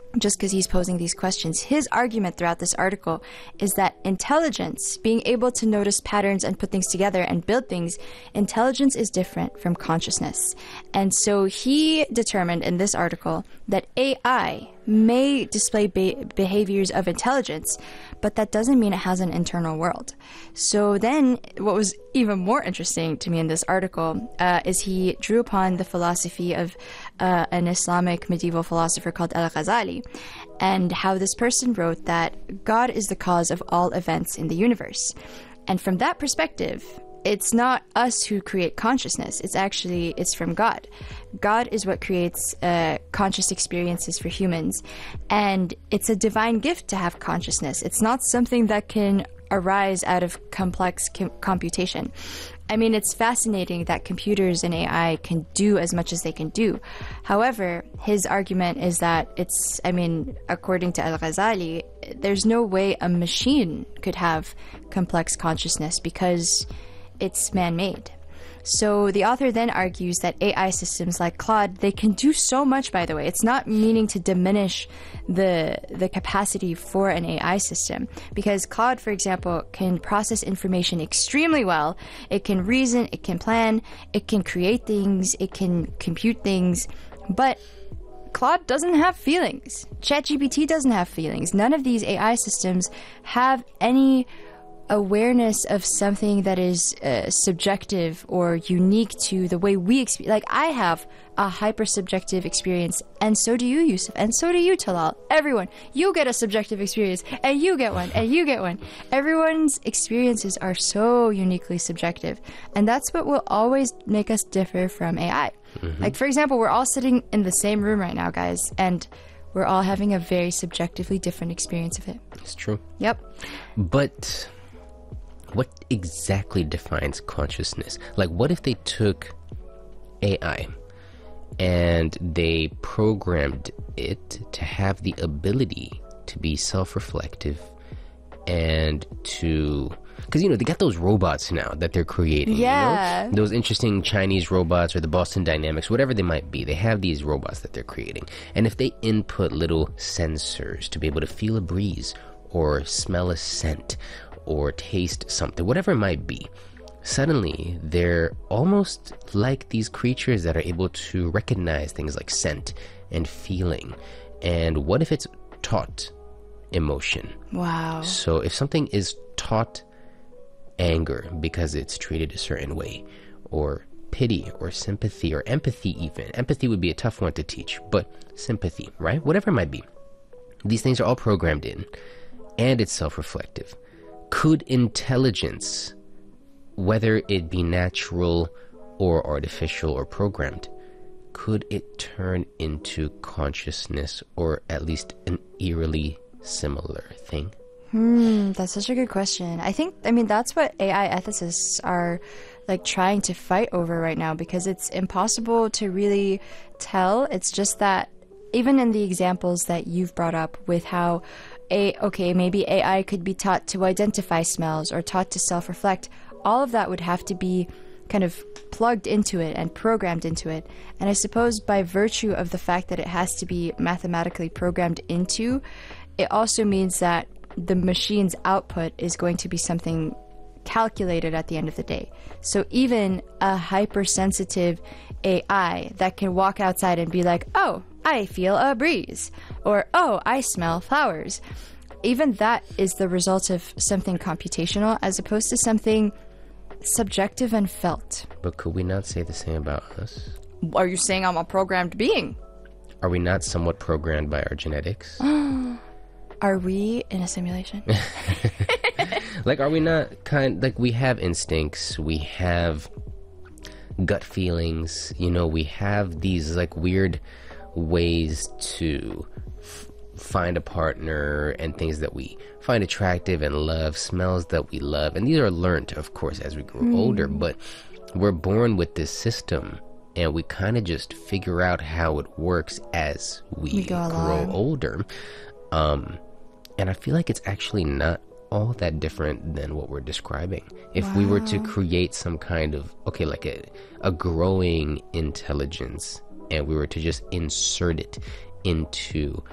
just because he's posing these questions. His argument throughout this article is that intelligence, being able to notice patterns and put things together and build things, intelligence is different from consciousness. And so he determined in this article that AI may display behaviors of intelligence, but that doesn't mean it has an internal world. So then what was even more interesting to me in this article is he drew upon the philosophy of an Islamic medieval philosopher called Al-Ghazali, and how this person wrote that God is the cause of all events in the universe. And from that perspective, it's not us who create consciousness. It's from God. God is what creates conscious experiences for humans. And it's a divine gift to have consciousness. It's not something that can arise out of complex computation. I mean, it's fascinating that computers and AI can do as much as they can do. However, his argument is that according to Al-Ghazali, there's no way a machine could have complex consciousness because it's man-made. So the author then argues that AI systems like Claude, they can do so much, by the way. It's not meaning to diminish the capacity for an AI system, because Claude, for example, can process information extremely well. It can reason, it can plan, it can create things, it can compute things, but Claude doesn't have feelings. ChatGPT doesn't have feelings. None of these AI systems have any awareness of something that is subjective or unique to the way we experience. Like, I have a hyper-subjective experience, and so do you, Yusuf, and so do you, Talal. Everyone, you get a subjective experience, and you get one, and you get one. Everyone's experiences are so uniquely subjective, and that's what will always make us differ from AI. Mm-hmm. Like, for example, we're all sitting in the same room right now, guys, and we're all having a very subjectively different experience of it. It's true. Yep. But what exactly defines consciousness? Like, what if they took AI and they programmed it to have the ability to be self-reflective and to... Because, they got those robots now that they're creating. Yeah. Those interesting Chinese robots or the Boston Dynamics, whatever they might be. They have these robots that they're creating. And if they input little sensors to be able to feel a breeze or smell a scent or taste something, whatever it might be, suddenly they're almost like these creatures that are able to recognize things like scent and feeling. And what if it's taught emotion? Wow. So if something is taught anger because it's treated a certain way, or pity or sympathy or empathy, even empathy would be a tough one to teach, but sympathy, right? Whatever it might be, these things are all programmed in, and it's self-reflective. Could intelligence, whether it be natural or artificial or programmed, could it turn into consciousness, or at least an eerily similar thing? That's such a good question. That's what AI ethicists are trying to fight over right now, because it's impossible to really tell. It's just that even in the examples that you've brought up with how maybe AI could be taught to identify smells or taught to self-reflect, all of that would have to be kind of plugged into it and programmed into it. And I suppose by virtue of the fact that it has to be mathematically programmed into, it also means that the machine's output is going to be something calculated at the end of the day. So even a hypersensitive AI that can walk outside and be like, oh, I feel a breeze, or oh, I smell flowers, even that is the result of something computational as opposed to something subjective and felt. But could we not say the same about us? Are you saying I'm a programmed being? Are we not somewhat programmed by our genetics? Are we in a simulation? Are we not we have instincts, we have gut feelings, we have these weird ways to find a partner and things that we find attractive and love, smells that we love, and these are learned, of course, as we grow older, but we're born with this system and we kind of just figure out how it works as we grow older. And I feel like it's actually not all that different than what we're describing. If we were to create some kind of, a growing intelligence, and we were to just insert it into